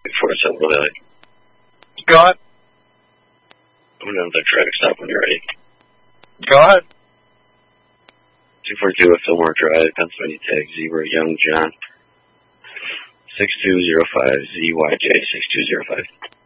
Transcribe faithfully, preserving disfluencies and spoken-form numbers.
Before Silver Lily. Go ahead. I'm going to traffic stop when you're ready. Go ahead. two forty-two Fillmore Drive, Pennsylvania, tag zero, Young John. six two zero five Z Y J six two zero five.